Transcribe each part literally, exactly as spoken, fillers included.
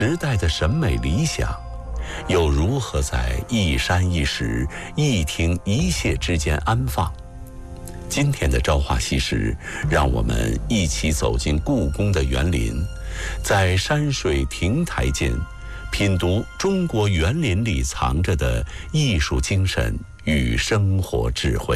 时代的审美理想，又如何在一山一石、一亭一榭之间安放？今天的朝花夕拾，让我们一起走进故宫的园林，在山水亭台间品读中国园林里藏着的艺术精神与生活智慧。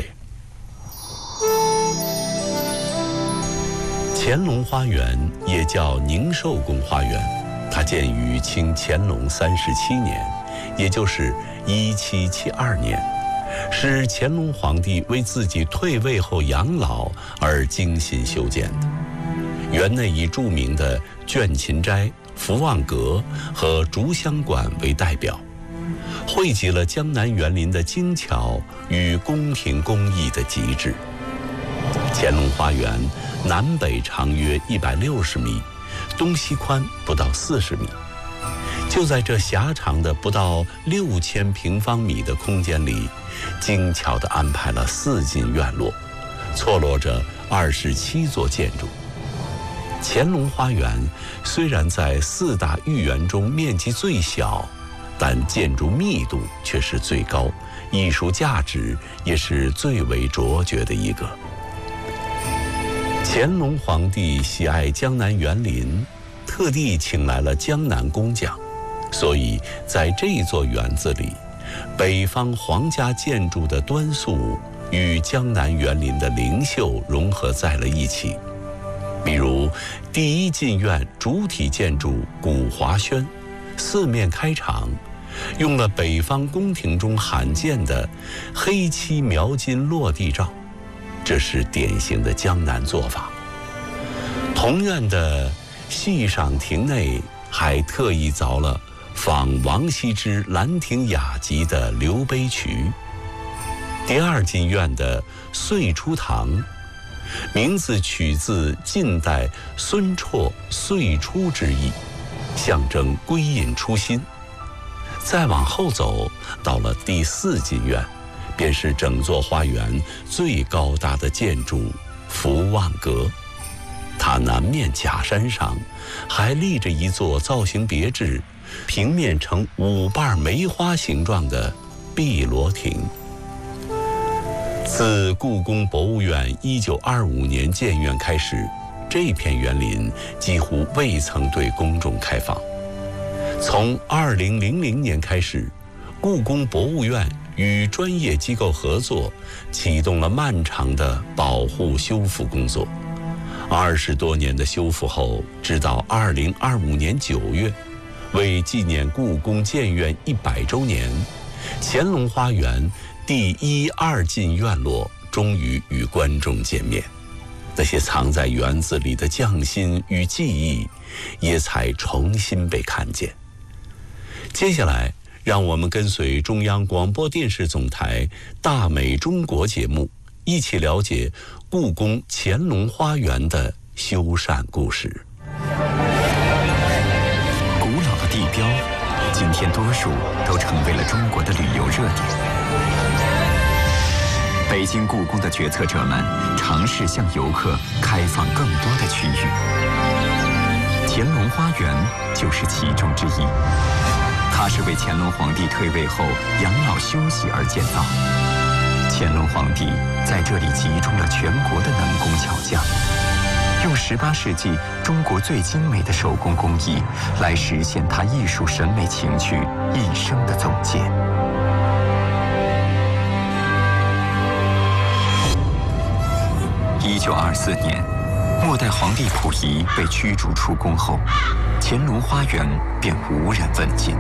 乾隆花园也叫宁寿宫花园，它建于清乾隆三十七年，也就是一七七二年，是乾隆皇帝为自己退位后养老而精心修建的。园内以著名的倦勤斋、福望阁和竹香馆为代表，汇集了江南园林的精巧与宫廷工艺的极致。乾隆花园南北长约一百六十米，东西宽不到四十米。就在这狭长的不到六千平方米的空间里，精巧地安排了四进院落，错落着二十七座建筑。乾隆花园虽然在四大御园中面积最小，但建筑密度却是最高，艺术价值也是最为卓绝的一个。乾隆皇帝喜爱江南园林，特地请来了江南工匠，所以在这座园子里，北方皇家建筑的端肃与江南园林的灵秀融合在了一起。比如第一进院主体建筑古华轩，四面开场，用了北方宫廷中罕见的黑漆描金落地罩，这是典型的江南做法。同院的戏上亭内还特意凿了仿王羲之《兰亭雅集》的流杯渠。第二进院的岁初堂，名字取自晋代孙绰岁初之意，象征归隐初心。再往后走，到了第四进院，便是整座花园最高大的建筑福望阁。它南面假山上还立着一座造型别致、平面呈五瓣梅花形状的碧螺亭。自故宫博物院一九二五年建院开始，这片园林几乎未曾对公众开放。从二零零零年开始，故宫博物院与专业机构合作，启动了漫长的保护修复工作。二十多年的修复后，直到二零二五年九月，为纪念故宫建院一百周年，乾隆花园第一、二进院落终于与观众见面，那些藏在园子里的匠心与技艺，也才重新被看见。接下来，让我们跟随中央广播电视总台《大美中国》节目，一起了解故宫乾隆花园的修缮故事。 古老的地标，今天多数都成为了中国的旅游热点。北京故宫的决策者们尝试向游客开放更多的区域，乾隆花园就是其中之一。它是为乾隆皇帝退位后养老休息而建造。乾隆皇帝在这里集中了全国的能工巧匠，用十八世纪中国最精美的手工工艺来实现他艺术审美情趣一生的总结。一九二四年，末代皇帝溥仪被驱逐出宫后，乾隆花园便无人问津。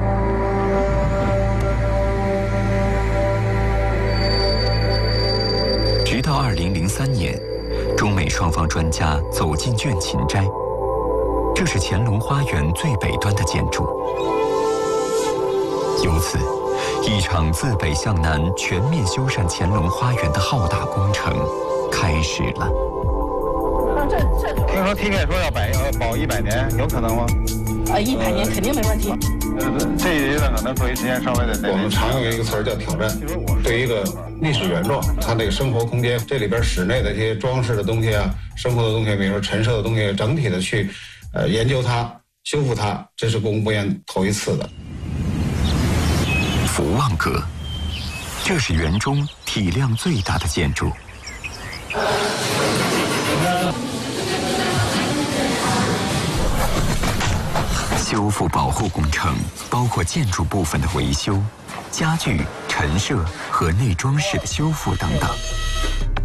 直到二零零三年，中美双方专家走进倦勤斋，这是乾隆花园最北端的建筑。由此，一场自北向南全面修缮乾隆花园的浩大工程开始了。 听说 T K 说要保要保一百年，有可能吗？ 呃，一百年肯定没问题。 这一阶段可能作为时间稍微的。 我们常用一个词儿叫挑战。对一个历史原状，它这个生活空间，这里边室内的这些装饰的东西啊，生活的东西，比如说陈设的东西，整体的去呃研究它， 修复它，这是国务院头一次的。 福旺阁，这是园中体量最大的建筑。修复保护工程包括建筑部分的维修、家具、陈设和内装饰的修复等等。